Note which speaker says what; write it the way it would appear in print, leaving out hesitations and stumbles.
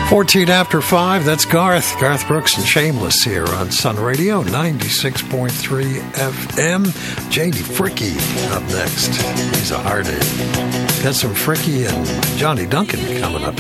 Speaker 1: 14 after 5, that's Garth Brooks and Shameless here on Sun Radio 96.3 FM. JD Fricky up next. He's a hard hit. Got some Fricky and Johnny Duncan coming up